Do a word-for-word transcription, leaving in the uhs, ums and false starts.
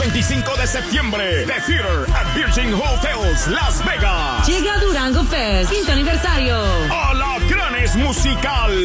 veinticinco de septiembre. The Theater at Virgin Hotels, Las Vegas. Llega Durango Fest, quinto aniversario. Alacranes Musical.